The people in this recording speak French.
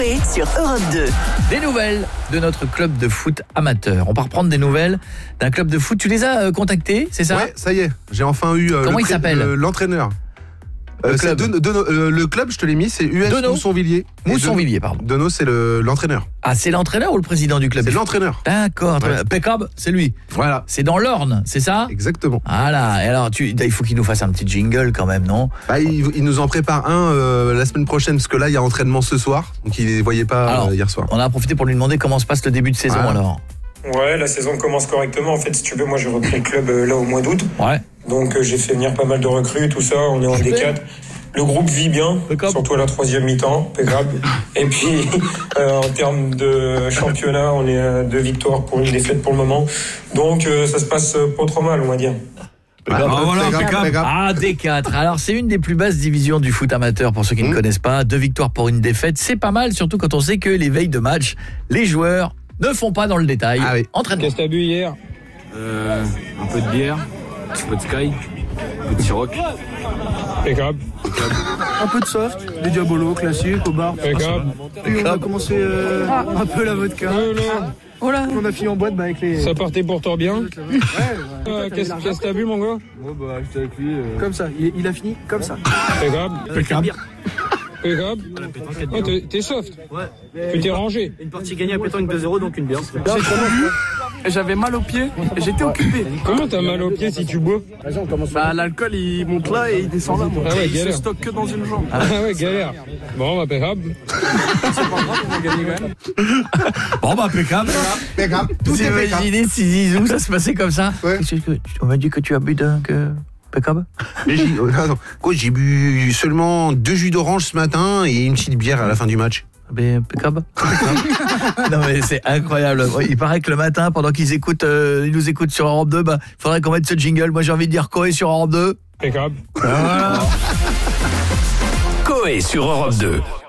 Coé sur Europe 2. Des nouvelles de notre club de foot amateur. On va reprendre des nouvelles d'un club de foot. Tu les as contactés, c'est ça? Ouais, ça y est. J'ai enfin eu Comment il s'appelle l'entraîneur. Le C'est club. le club, je te l'ai mis, c'est US Dono. Mousson-Villiers. Mousson-Villiers, pardon. Dono, c'est l'entraîneur. Ah, c'est l'entraîneur ou le président du club? C'est l'entraîneur. D'accord. Ouais. Pekab, c'est lui. Voilà. C'est dans l'Orne, c'est ça? Exactement. Voilà. Et alors, il faut qu'il nous fasse un petit jingle quand même, non? Bah, il nous en prépare un la semaine prochaine, parce que là, il y a entraînement ce soir. Donc, il ne les voyait pas Alors, hier soir. On a profité pour lui demander comment se passe le début de saison Voilà. alors. Ouais, la saison commence correctement. En fait, si tu veux, moi j'ai repris le club là au mois d'août. Ouais. Donc j'ai fait venir pas mal de recrues, tout ça. On est en Super. D4. Le groupe vit bien, D'accord. surtout à la 3e mi-temps, impeccable. Et puis en termes de championnat, on est à 2 victoires pour une défaite pour le moment. Donc ça se passe pas trop mal, on va dire. Ah, D4. Alors, c'est une des plus basses divisions du foot amateur pour ceux qui ne connaissent pas. 2 victoires pour une défaite, c'est pas mal, surtout quand on sait que les veilles de match, les joueurs ne font pas dans le détail. Ah oui. Entraînement. Qu'est-ce que t'as bu hier? Un peu de bière, un peu de Sky, un peu de Ciroc. Impeccable. Un peu de soft, des diabolos classiques au bar. Impeccable. Puis on a commencé un peu la vodka. On a fini en boîte avec les... Ça partait pourtant bien. Qu'est-ce que t'as bu, mon gars? Ouais, bah, j'étais avec lui. Comme ça, il a fini comme ça. Impeccable. Impeccable. Impeccable. Oh, t'es soft. Ouais. Tu t'es rangé. Une partie gagnée à pétanque 2-0, donc une bière. J'ai trop bu, j'avais mal aux pieds, et j'étais occupé. Comment t'as mal aux pieds si tu bois? Bah l'alcool il monte là et il descend là. Ah ouais, Il se galère. stocke que dans une jambe. Ah ouais, galère. Bon, impeccable. C'est pas grave, on a gagné quand même. Bon, bah, impeccable. Tout Vous est impeccable. imaginez si Zizou, ça se passait comme ça? Ouais. On m'a dit que tu as bu d'un Pekab? J'ai bu seulement 2 jus d'orange ce matin et une petite bière à la fin du match. Pekab. Non mais c'est incroyable. Il paraît que le matin, pendant qu'ils nous écoutent sur Europe 2, bah, faudrait qu'on mette ce jingle. Moi j'ai envie de dire Coé sur Europe 2. Impeccable. Voilà. Coé sur Europe 2.